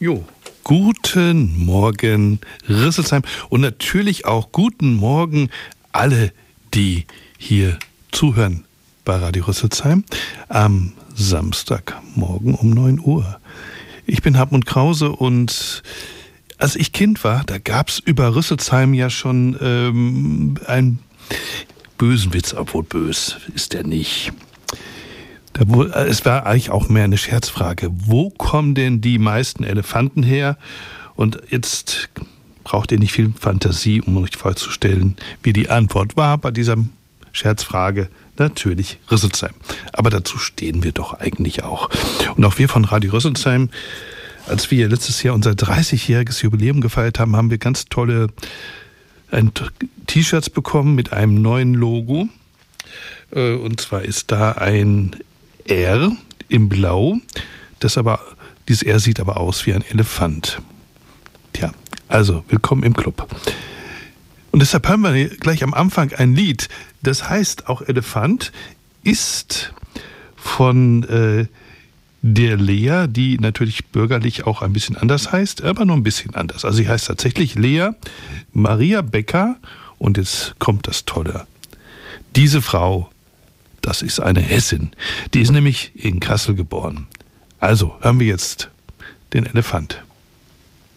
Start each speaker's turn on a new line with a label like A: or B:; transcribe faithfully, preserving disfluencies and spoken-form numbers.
A: Jo, guten Morgen Rüsselsheim und natürlich auch guten Morgen alle, die hier zuhören bei Radio Rüsselsheim am Samstagmorgen um neun Uhr. Ich bin Hartmut Krause und als ich Kind war, da gab es über Rüsselsheim ja schon ähm, einen bösen Witz, obwohl bös ist der nicht. Da, wo, es war eigentlich auch mehr eine Scherzfrage. Wo kommen denn die meisten Elefanten her? Und jetzt braucht ihr nicht viel Fantasie, um euch vorzustellen, wie die Antwort war bei dieser Scherzfrage. Natürlich Rüsselsheim. Aber dazu stehen wir doch eigentlich auch. Und auch wir von Radio Rüsselsheim, als wir letztes Jahr unser dreißigjähriges Jubiläum gefeiert haben, haben wir ganz tolle T-Shirts bekommen mit einem neuen Logo. Und zwar ist da ein R im Blau, das aber, dieses R sieht aber aus wie ein Elefant. Tja, also willkommen im Club. Und deshalb hören wir gleich am Anfang ein Lied, das heißt auch Elefant, ist von äh, der Lea, die natürlich bürgerlich auch ein bisschen anders heißt, aber nur ein bisschen anders. Also sie heißt tatsächlich Lea Maria Becker und jetzt kommt das Tolle. Diese Frau, das ist eine Hessin. Die ist nämlich in Kassel geboren. Also hören wir jetzt den Elefant.